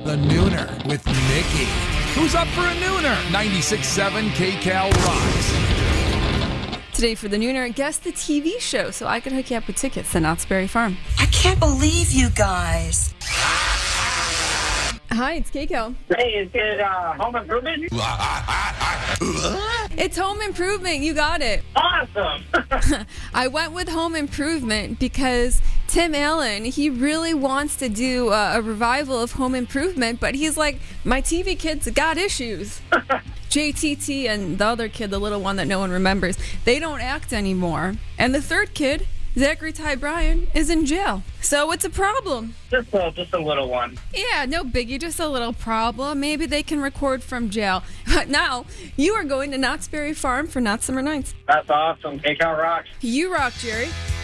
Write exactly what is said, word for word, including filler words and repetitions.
The Nooner with Nikki. Who's up for a Nooner? ninety-six point seven K-Cal rocks. Today for the Nooner, guess the T V show so I can hook you up with tickets to Knott's Berry Farm. I can't believe you guys. Hi, it's K-Cal. Hey, is it uh, Home Improvement? It's Home Improvement. You got it. Awesome. I went with Home Improvement because Tim Allen, he really wants to do a, a revival of Home Improvement, but he's like, my T V kids got issues. J T T and the other kid, the little one that no one remembers, they don't act anymore. And the third kid, Zachary Ty Bryan, is in jail. So it's a problem. Just a, just a little one. Yeah, no biggie, just a little problem. Maybe they can record from jail. But now, you are going to Knott's Berry Farm for Knott's Summer Nights. That's awesome. K-Cal rocks. You rock, Jerry.